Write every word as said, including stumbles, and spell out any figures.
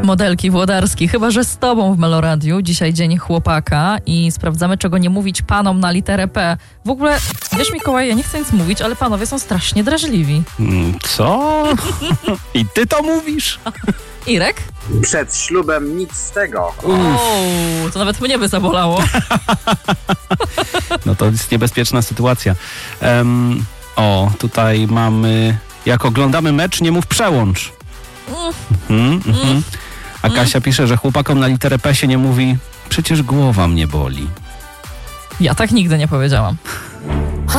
Modelki Włodarski, chyba że z tobą w Meloradiu. Dzisiaj dzień chłopaka i sprawdzamy, czego nie mówić panom na literę P. W ogóle, wiesz Mikołaj, ja nie chcę nic mówić, ale panowie są strasznie drażliwi. Co? I ty to mówisz? Irek? Przed ślubem nic z tego. O, to nawet mnie by zabolało. No to jest niebezpieczna sytuacja. Um, o, tutaj mamy... Jak oglądamy mecz, nie mów przełącz. Mm, mm, mm. A Kasia pisze, że chłopakom na literę P się nie mówi przecież głowa mnie boli. Ja tak nigdy nie powiedziałam.